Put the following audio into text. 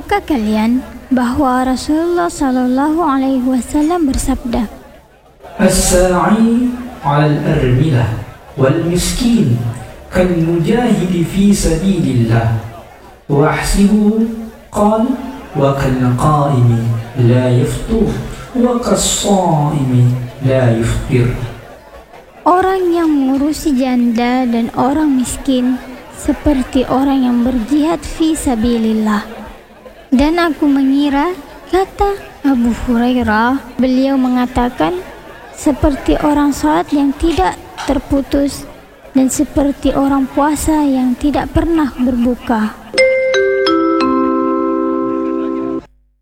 Tahukah kalian bahwa Rasulullah Shallallahu Alaihi Wasallam bersabda, "As-sa'i 'alal armilah wal miskin kal mujahidi fi sabilillah wa ahsibu qal wa kal qa'imi la yaftur wa kas-sha'imi la yuftir." orang yang mengurusi janda dan orang miskin seperti orang yang berjihad fi sabilillah. Dan aku mengira, kata Abu Hurairah, beliau mengatakan, seperti orang salat yang tidak terputus dan seperti orang puasa yang tidak pernah berbuka.